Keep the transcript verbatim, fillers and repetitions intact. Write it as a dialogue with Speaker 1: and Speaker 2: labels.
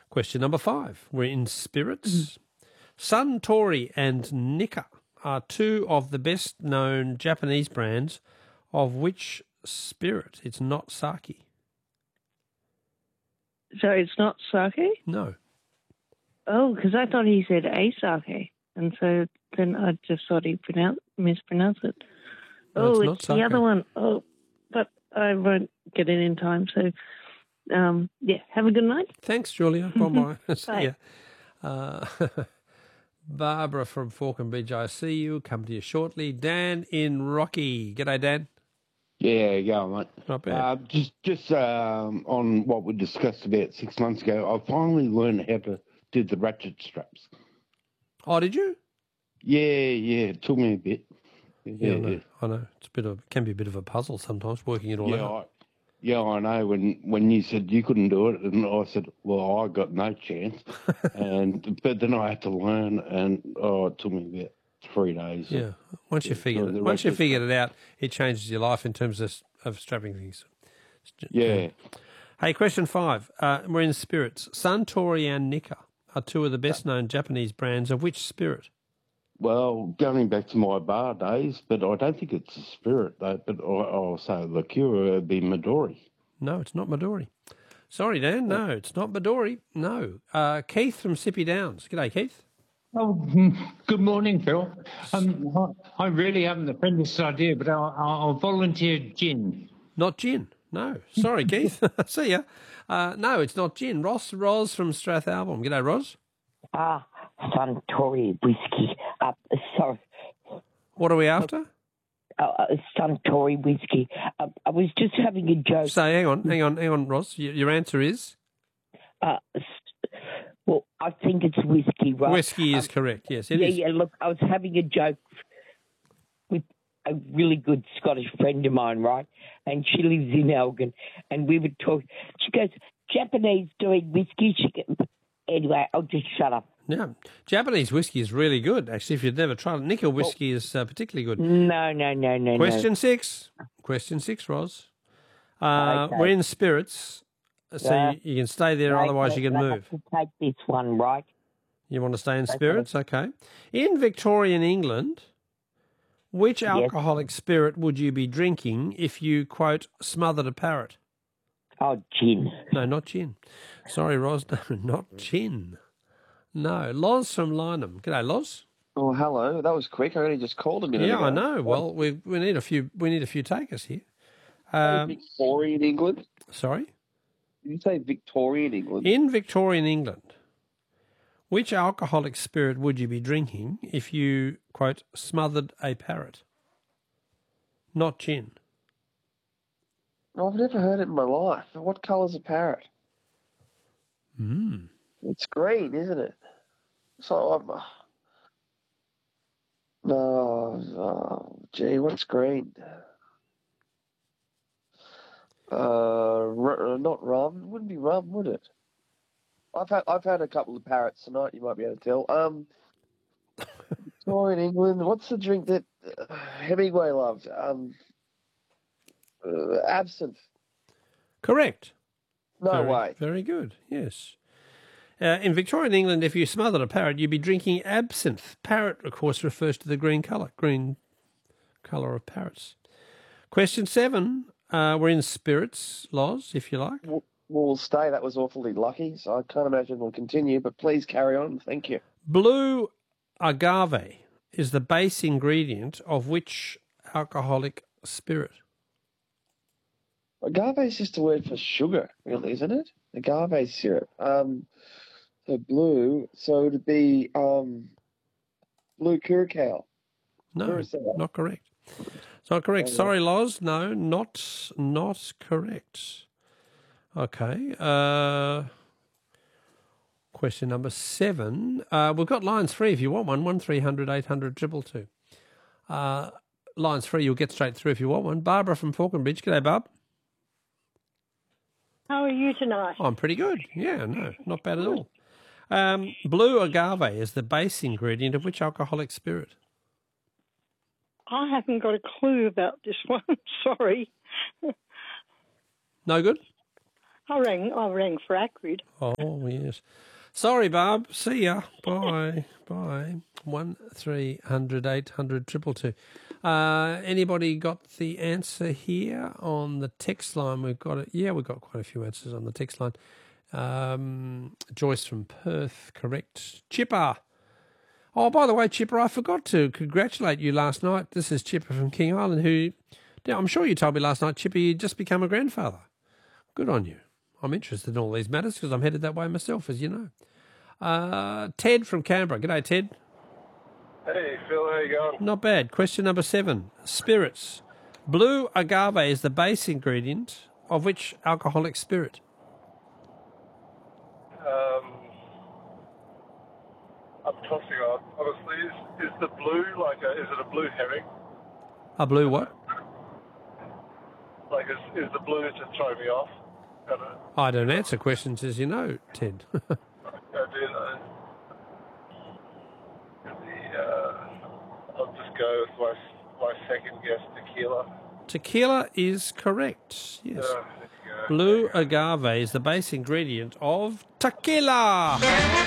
Speaker 1: Question number five. We're in spirits. Suntory and Nikka are two of the best-known Japanese brands of which spirit? It's not sake.
Speaker 2: So it's not sake?
Speaker 1: No.
Speaker 2: Oh, because I thought he said a sake, and so then I just thought he pronounced, mispronounced it.
Speaker 1: No,
Speaker 2: oh,
Speaker 1: it's
Speaker 2: it's,
Speaker 1: not
Speaker 2: the
Speaker 1: sake.
Speaker 2: other one. Oh, but I won't get it in time. So, um, yeah, have a good night.
Speaker 1: Thanks, Julia. Bye-bye. See
Speaker 2: Bye.
Speaker 1: ya. Uh, Barbara from Falcon Beach, I see you. Come to you shortly. Dan in Rocky. G'day, Dan.
Speaker 3: Yeah, go on, mate.
Speaker 1: Not bad.
Speaker 3: Uh, just just um, on what we discussed about six months ago, I finally learned how to do the ratchet straps.
Speaker 1: Oh, did you?
Speaker 3: Yeah, yeah, it took me a bit.
Speaker 1: Yeah,
Speaker 3: Yeah,
Speaker 1: I know. I know. It's a bit of can be a bit of a puzzle sometimes working it all
Speaker 3: yeah,
Speaker 1: out.
Speaker 3: I, yeah, I know. When when you said you couldn't do it, and I said, well, I got no chance. and but then I had to learn, and oh, it took me about three days.
Speaker 1: Yeah. Once you
Speaker 3: Yeah,
Speaker 1: figure
Speaker 3: doing
Speaker 1: it,
Speaker 3: the
Speaker 1: once you
Speaker 3: ratchet
Speaker 1: figured it out, it changes your life in terms of of strapping things.
Speaker 3: Yeah.
Speaker 1: Hey, question five. Uh, we're in spirits. Suntory and Nikka are two of the best known Japanese brands of which spirit?
Speaker 3: Well, going back to my bar days, but I don't think it's a spirit, though, but I, I'll say liqueur would be Midori.
Speaker 1: No, it's not Midori. Sorry, Dan. No, it's not Midori. No. Uh, Keith from Sippy Downs. G'day, Keith.
Speaker 4: Oh, mm, good morning, Phil. Um, I I really haven't the faintest idea, but I'll, I'll volunteer gin.
Speaker 1: Not gin. No. Sorry, Keith. See ya. Uh, no, it's not gin. Ross Ros from Strathalbyn. G'day, Ros.
Speaker 5: Ah, Suntory whiskey. Uh, sorry.
Speaker 1: What are we after?
Speaker 5: Uh, uh, Suntory whiskey. Uh, I was just having a joke.
Speaker 1: So hang on, hang on, hang on, Ross. Your, your answer is?
Speaker 5: Uh, s- well, I think it's whiskey, right?
Speaker 1: Whiskey is
Speaker 5: Um,
Speaker 1: correct. Yes, it
Speaker 5: yeah,
Speaker 1: is.
Speaker 5: yeah. Look, I was having a joke with a really good Scottish friend of mine, right? And she lives in Elgin, and we were talking. She goes, Japanese doing whiskey. She goes, anyway, I'll just shut up.
Speaker 1: Yeah. Japanese whiskey is really good, actually, if you've never tried it. Nickel whiskey is uh, particularly good.
Speaker 5: No, no, no, no,
Speaker 1: Question
Speaker 5: no.
Speaker 1: six. Question six, Ros. Uh,
Speaker 5: Okay.
Speaker 1: We're in spirits, so
Speaker 5: Yeah.
Speaker 1: you, you can stay there,
Speaker 5: Okay,
Speaker 1: otherwise you can
Speaker 5: I
Speaker 1: move.
Speaker 5: have to take this one, right?
Speaker 1: You want to stay in
Speaker 5: Okay.
Speaker 1: spirits? Okay. In Victorian England, which alcoholic spirit would you be drinking if you, quote, smothered a parrot?
Speaker 5: Oh, gin.
Speaker 1: No, not gin. Sorry, Ros. No, not gin. No. Loz from Lynham. G'day, Loz.
Speaker 6: Oh, hello. That was quick. I only just called a minute
Speaker 1: Yeah,
Speaker 6: ago.
Speaker 1: I know. Well, we we need a few we need a few takers here. Um,
Speaker 6: Victorian England?
Speaker 1: sorry?
Speaker 6: Did you say Victorian England?
Speaker 1: In Victorian England, which alcoholic spirit would you be drinking if you, quote, smothered a parrot? Not gin.
Speaker 6: Oh, I've never heard it in my life. What colour's a parrot?
Speaker 1: Mm.
Speaker 6: It's green, isn't it? So I'm... Uh, no, oh, gee, what's green? Uh, r- not rum. It wouldn't be rum, would it? I've had I've had a couple of parrots tonight. You might be able to tell. Um, Victorian England. What's the drink that uh, Hemingway loved? Um, uh, absinthe.
Speaker 1: Correct.
Speaker 6: No
Speaker 1: very,
Speaker 6: way.
Speaker 1: Very good, yes. Uh, in Victorian England, if you smothered a parrot, you'd be drinking absinthe. Parrot, of course, refers to the green colour, green colour of parrots. Question seven. Uh, we're in spirits, Loz, if you like.
Speaker 6: We'll, we'll stay. That was awfully lucky, so I can't imagine we'll continue. But please carry on. Thank you.
Speaker 1: Blue agave is the base ingredient of which alcoholic spirit?
Speaker 6: Agave is just a word for sugar, really, isn't it? Agave syrup. Um, so blue. So it'd be um, blue curacao.
Speaker 1: No,
Speaker 6: Curacao.
Speaker 1: not correct. It's not correct. Sorry, Loz. No, not not correct. Okay. Uh, question number seven. Uh, we've got lines free if you want one. One three hundred eight hundred triple two. Uh, lines free. You'll get straight through if you want one. Barbara from Falconbridge. G'day, Barb.
Speaker 7: How are you tonight?
Speaker 1: Oh, I'm pretty good. Yeah, no, not bad at all. Um, blue agave is the base ingredient of which alcoholic spirit?
Speaker 7: I haven't got a clue about this one. Sorry.
Speaker 1: No good?
Speaker 7: I rang, I rang for Acrid.
Speaker 1: Oh, yes. Sorry, Barb. See ya. Bye. Bye. One three hundred eight hundred triple two. Uh, anybody got the answer here on the text line? We've got it. Yeah, we've got quite a few answers on the text line. Um, Joyce from Perth, correct. Chipper. Oh, by the way, Chipper, I forgot to congratulate you last night. This is Chipper from King Island, who, now, I'm sure you told me last night, Chipper, you'd just become a grandfather. Good on you. I'm interested in all these matters because I'm headed that way myself, as you know. Uh, Ted from Canberra. G'day, Ted.
Speaker 8: Hey, Phil, how you going?
Speaker 1: Not bad. Question number seven. Spirits. Blue agave is the base ingredient of which alcoholic spirit?
Speaker 8: Um, I'm tossing on. Honestly, is, is the blue like a, is it a blue herring?
Speaker 1: A blue what?
Speaker 8: Like, is, is the blue just throwing me off? I don't know.
Speaker 1: I don't answer questions, as you know, Ted.
Speaker 8: I did. I, the, uh, I'll just go with my, my second guess, tequila.
Speaker 1: Tequila is correct. Yes.
Speaker 8: Uh, there you go.
Speaker 1: Blue agave is the base ingredient of tequila.